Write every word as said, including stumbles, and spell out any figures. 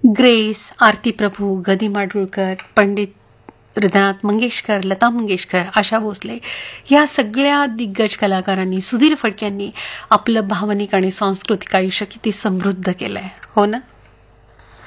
Grace, Aarti Prabhu, ग दी माडगूळकर, पंडित हृदयनाथ मंगेशकर, लता मंगेशकर, आशा भोसले या सगळ्या दिग्गज कलाकारांनी, सुधीर फडके यांनी आपलं भावनिक आणि सांस्कृतिक आयुष्य किती समृद्ध केलंय, हो ना?